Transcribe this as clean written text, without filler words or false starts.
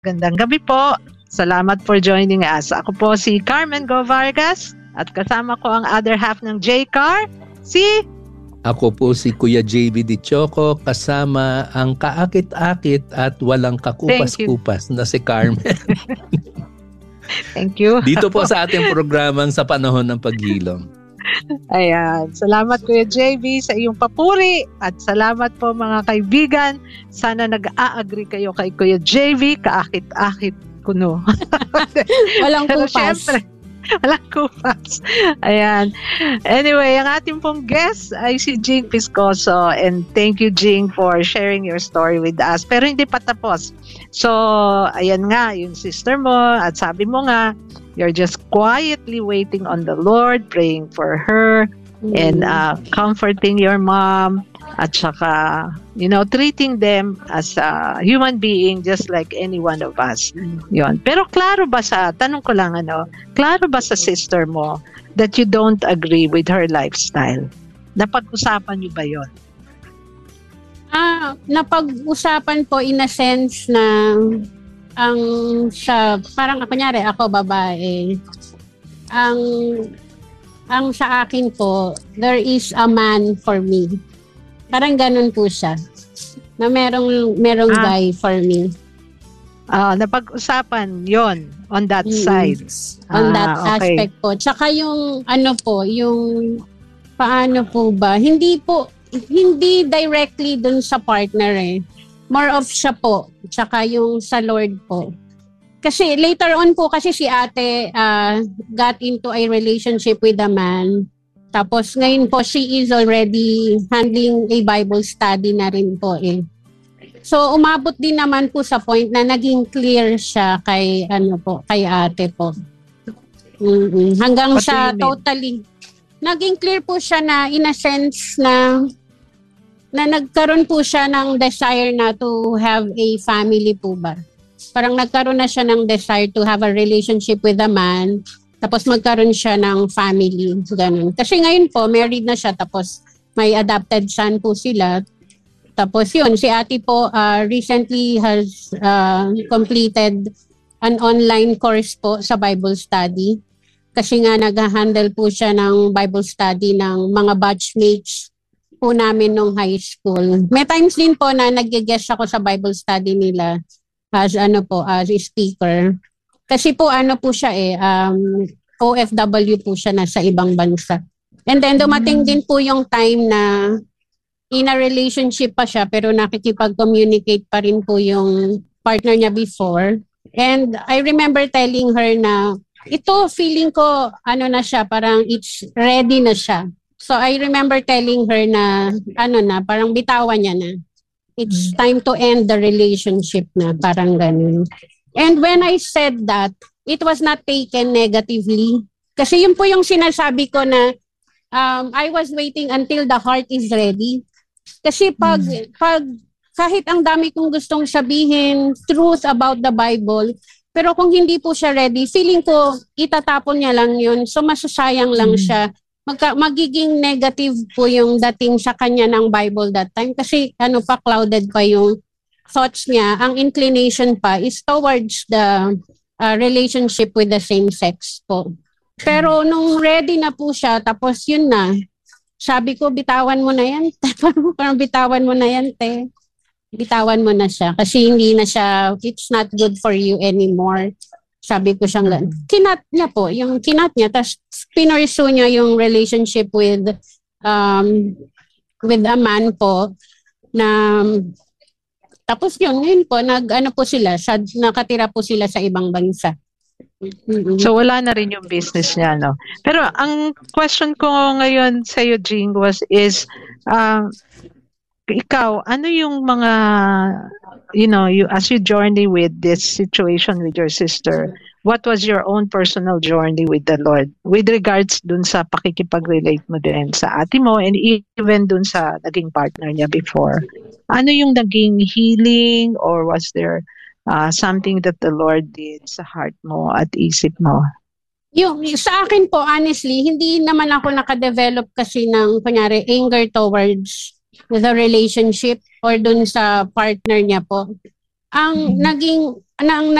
Magandang gabi po. Salamat for joining us. Ako po si Carmen Go Vargas at kasama ko ang other half ng J-Car, si... Ako po si Kuya JB Di Choco, kasama ang kaakit-akit at walang kakupas-kupas na si Carmen. Thank you. Dito po sa ating programang Sa Panahon ng Paghilom. Ayan. Salamat Kuya JB sa iyong papuri at salamat po mga kaibigan. Sana nag-a-agree kayo kay Kuya JB, kaakit-akit kuno. Walang Pero kupas. syempre, walang kupas. Ayan. Anyway, ang ating pong guest ay si Jing Piscoso, and thank you Jing for sharing your story with us. Pero hindi pa tapos. So, ayan nga, yung sister mo at sabi mo nga, you're just quietly waiting on the Lord, praying for her, and comforting your mom, at saka, treating them as a human being just like any one of us. Yon. Pero tanong ko lang, klaro ba sa sister mo that you don't agree with her lifestyle? Napag-usapan niyo ba yon? Napag-usapan po in a sense na parang kunyari ako babae, ang sa akin po, there is a man for me. Parang ganun po siya. Na merong guy for me. Napag-usapan yon on that side. On that okay. aspect po. Tsaka yung paano po ba? Hindi directly dun sa partner eh. More of siya po. Tsaka yung sa Lord po. Kasi later on po kasi si ate got into a relationship with a man. Tapos ngayon po she is already handling a Bible study na rin po eh. So umabot din naman po sa point na naging clear siya kay ate po. Hanggang sa totally naging clear po siya na in a sense na nagkaroon po siya ng desire na to have a family po ba. Parang nagkaroon na siya ng desire to have a relationship with a man, tapos magkaroon siya ng family, ganun. Kasi ngayon po, married na siya, tapos may adopted son po sila. Tapos yun, si ate po recently has completed an online course po sa Bible study. Kasi nga nag-handle po siya ng Bible study ng mga batchmates po namin nung high school. May times din po na nag-guest ako sa Bible study nila as as a speaker. Kasi po po siya OFW po siya na sa ibang bansa. And then dumating din po yung time na in a relationship pa siya pero nakikipag-communicate pa rin po yung partner niya before. And I remember telling her na ito feeling ko na siya, parang it's ready na siya. So I remember telling her na parang bitawan niya na. It's time to end the relationship na, parang ganun. And when I said that, it was not taken negatively. Kasi yun po yung sinasabi ko na I was waiting until the heart is ready. Kasi pag kahit ang dami kong gustong sabihin, truth about the Bible, pero kung hindi po siya ready, feeling ko itatapon niya lang yun. So masasayang lang siya. Magiging negative po yung dating sa kanya ng Bible that time kasi clouded pa yung thoughts niya. Ang inclination pa is towards the relationship with the same sex po. Pero nung ready na po siya, tapos yun na, sabi ko, bitawan mo na yan. Parang bitawan mo na yan, te. Bitawan mo na siya kasi hindi na siya, it's not good for you anymore. Sabi ko siyang kinat niya po, yung kinat niya, tapos pinursue niya yung relationship with a man po na tapos yun po, nakatira po sila sa ibang bansa. So wala na rin yung business niya, no? Pero ang question ko ngayon sa iyo, Jing, ikaw, ano yung mga, as you journey with this situation with your sister, what was your own personal journey with the Lord with regards dun sa pakikipag-relate mo din sa ate mo and even dun sa naging partner niya before? Ano yung naging healing or was there something that the Lord did sa heart mo at isip mo? Yung sa akin po, honestly, hindi naman ako nakadevelop kasi ng kunyari anger towards the relationship or dun sa partner niya po. ang naging